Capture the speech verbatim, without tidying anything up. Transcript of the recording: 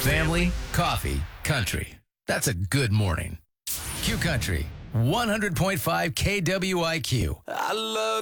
Family, coffee, country. That's a good morning. Q Country, one hundred point five K W I Q. I love